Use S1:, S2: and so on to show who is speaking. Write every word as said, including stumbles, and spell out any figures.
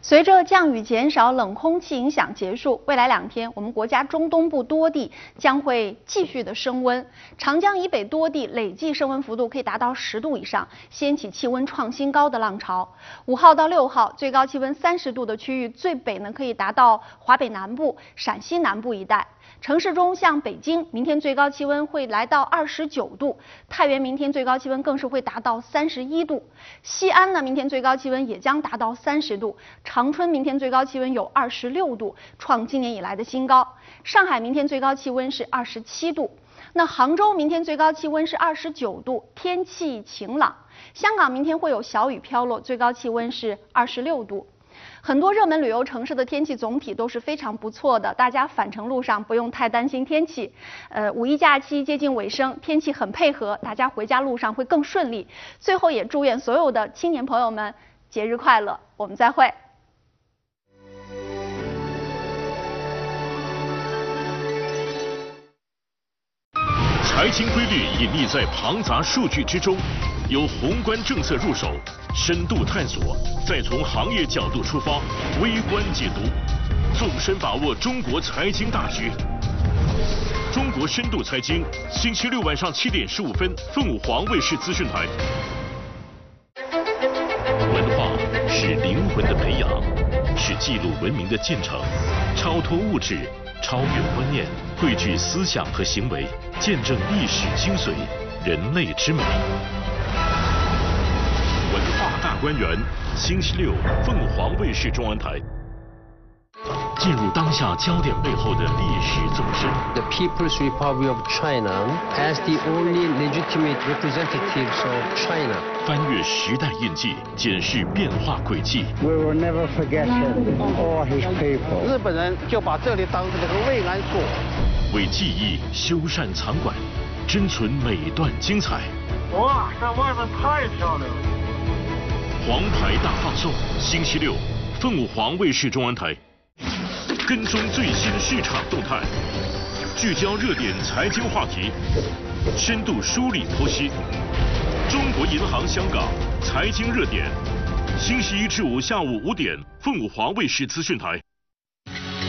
S1: 随着降雨减少、冷空气影响结束，未来两天我们国家中东部多地将会继续的升温，长江以北多地累计升温幅度可以达到十度以上，掀起气温创新高的浪潮。五号到六号，最高气温三十度的区域，最北呢可以达到华北南部、陕西南部一带。城市中像北京，明天最高气温会来到二十九度；太原明天最高气温更是会达到三十一度；西安呢，明天最高气温也将达到三十度；长春明天最高气温有二十六度，创今年以来的新高；上海明天最高气温是二十七度。那杭州明天最高气温是二十九度，天气晴朗；香港明天会有小雨飘落，最高气温是二十六度。很多热门旅游城市的天气总体都是非常不错的，大家返程路上不用太担心天气。呃，五一假期接近尾声，天气很配合，大家回家路上会更顺利。最后也祝愿所有的青年朋友们节日快乐，我们再会。
S2: 财经规律隐匿在庞杂数据之中，由宏观政策入手，深度探索，再从行业角度出发，微观解读，纵深把握中国财经大局。中国深度财经，星期六晚上七点十五分，凤凰卫视资讯台。文化是灵魂的培养，是记录文明的建成，超脱物质，超越观念，汇聚思想和行为，见证历史精髓，人类之美。文化大观园，星期六，凤凰卫视中文台。进入当下焦点背后的历史纵深。
S3: The People's Republic of China as the only legitimate representatives of China.
S2: 翻越时代印记，检视变化轨迹。
S4: We will never forget him or his people.
S5: 日本人就把这里当成这个慰安所，
S2: 为记忆修缮藏馆，珍存每段精彩。
S6: 哇，在外面太漂亮了！
S2: 黄牌大放送，星期六，凤凰卫视中文台。跟踪最新市场动态，聚焦热点财经话题，深度梳理剖析。中国银行香港财经热点，星期一至五下午五点，凤凰卫视资讯台。